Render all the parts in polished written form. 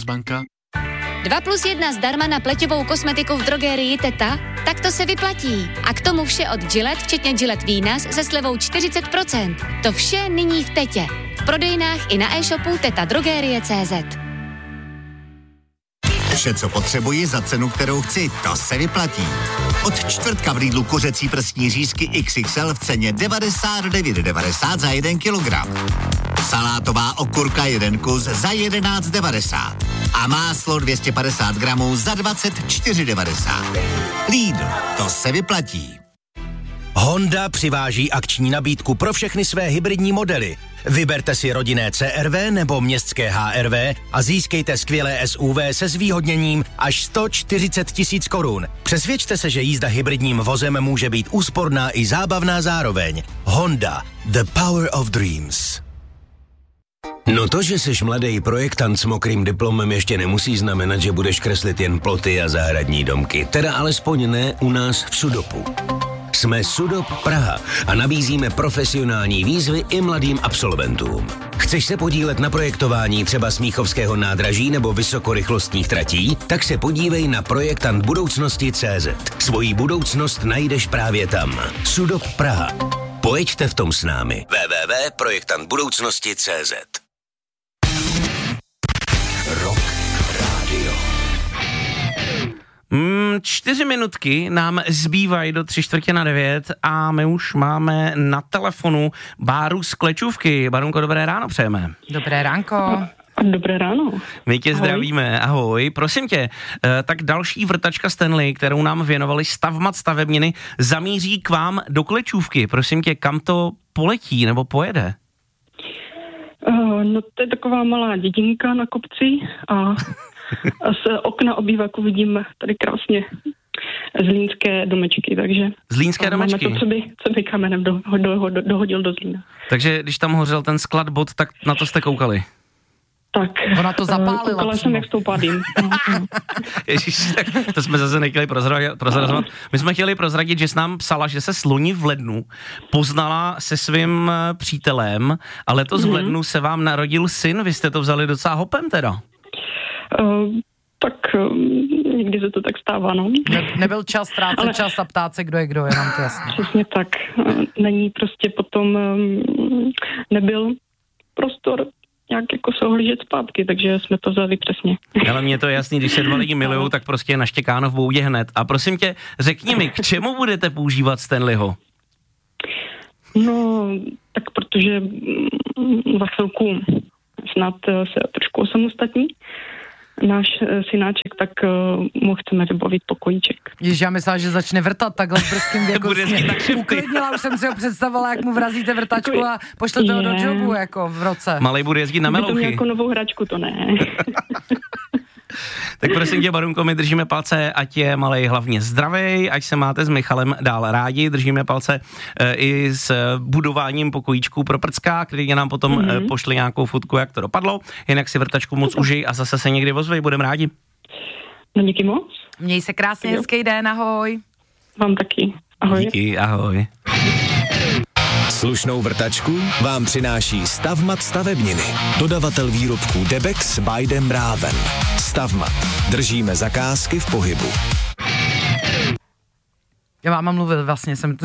Commerzbanka. 2+1 zdarma na pleťovou kosmetiku v drogerii Teta? Tak to se vyplatí. A k tomu vše od Gillette, včetně Gillette Venus, se slevou 40%. To vše nyní v Tetě. V prodejnách i na e-shopu tetadrogerie.cz. Vše, co potřebuji za cenu, kterou chci, to se vyplatí. Od čtvrtka v Lidlu kuřecí prsní řízky XXL v ceně 99,90 za 1 kilogram. Salátová okurka 1 kus za 11,90. A máslo 250 gramů za 24,90. Lidl, to se vyplatí. Honda přiváží akční nabídku pro všechny své hybridní modely. Vyberte si rodinné CR-V nebo městské HR-V a získejte skvělé SUV se zvýhodněním až 140 000 korun. Přesvědčte se, že jízda hybridním vozem může být úsporná i zábavná zároveň. Honda, the power of dreams. No to, že jsi mladý projektant s mokrým diplomem, ještě nemusí znamenat, že budeš kreslit jen ploty a zahradní domky. Teda alespoň ne u nás v Sudopu. Jsme Sudop Praha a nabízíme profesionální výzvy i mladým absolventům. Chceš se podílet na projektování třeba Smíchovského nádraží nebo vysokorychlostních tratí? Tak se podívej na projektant budoucnosti.cz. Svoji budoucnost najdeš právě tam. Sudop Praha. Pojeďte v tom s námi. www.projektantbudoucnosti.cz. Rock Radio. 4 minutky nám zbývají do 8:45 a my už máme na telefonu Báru z Klečůvky. Barunko, dobré ráno přejeme. Dobré ránko. Dobré ráno. My tě zdravíme, ahoj. Prosím tě, tak další vrtačka Stanley, kterou nám věnovali Stavmat stavebniny, zamíří k vám do Klečůvky. Prosím tě, kam to poletí nebo pojede? No to je taková malá dědinka na kopci a z okna obývaku vidím tady krásně zlínské domečky, takže... Zlínské domečky? Máme to, co by kamenem dohodil do Zlína. Takže když tam hořel ten sklad bod, tak na to jste koukali? Tak. Ona to zapálila. Koukala jsem, jak stoupá dým. Ježiš, tak to jsme zase nechtěli prozrazovat. My jsme chtěli prozradit, že jsi nám psala, že se loni v lednu poznala se svým přítelem a letos v lednu se vám narodil syn. Vy jste to vzali docela hopem teda. Tak někdy se to tak stává, no. Nebyl čas ztrácet čas a ptát se, kdo je kdo, je nám to jasné. Přesně tak. Není prostě potom, nebyl prostor nějak jako se ohlížet zpátky, takže jsme to vzali přesně. Ale mně to je jasný, když se dva lidi milujou, tak prostě je naštěkáno v boudě hned. A prosím tě, řekni mi, k čemu budete používat Stanleyho? No, tak protože za chvilku snad se trošku osamostatní náš synáček, tak mu chceme vybavit pokojíček. Ježiš, já myslela, že začne vrtat takhle v brzkým věku. Uklidnila, už jsem si ho představila, jak mu vrazíte vrtačku a pošlete ho do jobu jako v roce. Malej bude jezdit na melouchy. To jako novou hračku, to ne. Tak prosím tě, Barunko, my držíme palce, ať je malej hlavně zdravej, ať se máte s Michalem dál rádi, držíme palce i s budováním pokojíčků pro prcka, který nám potom pošli nějakou fotku, jak to dopadlo, jinak si vrtačku moc užij a zase se někdy ozvej, budeme rádi. No díky moc. Měj se krásně, hezký den, ahoj. Vám taky, ahoj. Díky, ahoj. Slušnou vrtačku vám přináší Stavmat stavebniny. Dodavatel výrobků Debex by Dem Raven. Stavmat. Držíme zakázky v pohybu. Já mám mluvil, vlastně jsem...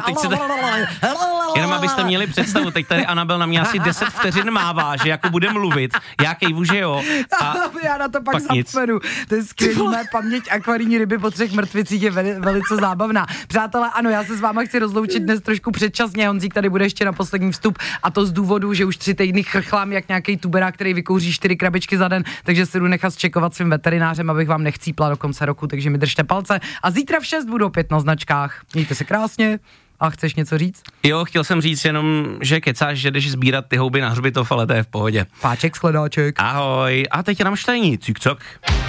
Jenom abyste měli představu, teď tady Anabel na mě asi 10 vteřin mává, že jako bude mluvit, já kejvu, že jo. A já na to pak zapomenu. To je skvělý, mé paměť akvarijní ryby po 3 mrtvicích je velice zábavná. Přátelé, ano, já se s váma chci rozloučit dnes trošku předčasně, Honzík tady bude ještě na poslední vstup a to z důvodu, že už 3 týdny chrchlám jak nějaký tuberák, který vykouří 4 krabičky za den, takže se jdu nechat čekovat svým veterinářem, abych vám nechcípla do konce roku, takže mi držte palce a zítra v 6 budu opět na značkách. Mějte se krásně. A chceš něco říct? Jo, chtěl jsem říct jenom, že kecáš, že jdeš sbírat ty houby na hřbitov, ale to je v pohodě. Páček, shledáček. Ahoj. A teď je nám štajní. Cik-cok.